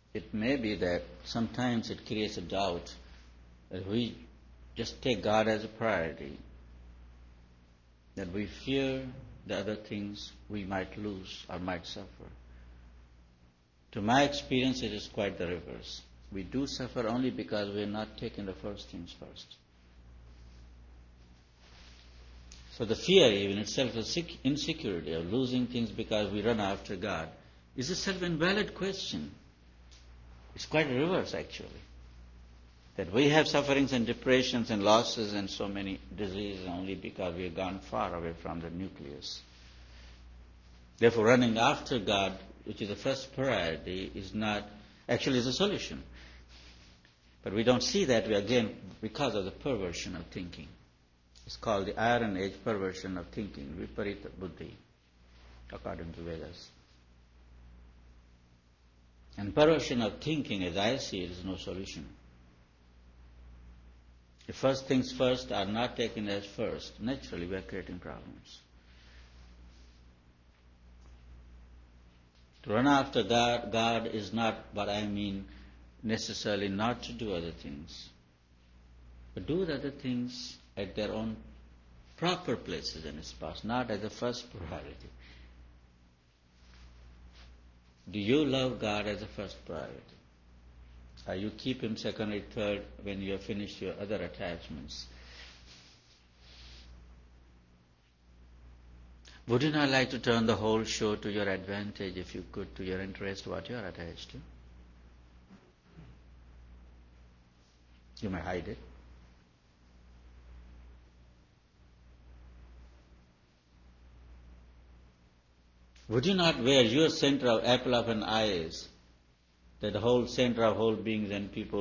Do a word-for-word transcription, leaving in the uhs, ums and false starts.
it may be that sometimes it creates a doubt that we just take God as a priority, that we fear the other things we might lose or might suffer. To my experience, it is quite the reverse. We do suffer only because we are not taking the first things first. So the fear even itself, the insecurity of losing things because we run after God, is a self-invalid question. It's quite a reverse, actually. That we have sufferings and depressions and losses and so many diseases only because we have gone far away from the nucleus. Therefore, running after God, which is the first priority, is not, actually is a solution. But we don't see that, we again, because of the perversion of thinking. It's called the Iron Age perversion of thinking, Viparita Buddhi, according to Vedas. And perversion of thinking, as I see it, is no solution. If first things first are not taken as first, naturally we are creating problems. To run after God, God is not what I mean necessarily not to do other things, but do the other things at their own proper places in His past, not as the first priority. Do you love God as a first priority? Or you keep Him second or third when you have finished your other attachments? Would you not like to turn the whole show to your advantage if you could, to your interest, what you are attached to? You may hide it. Would you not, where your center of apple of an eye is, that the whole center of whole beings and people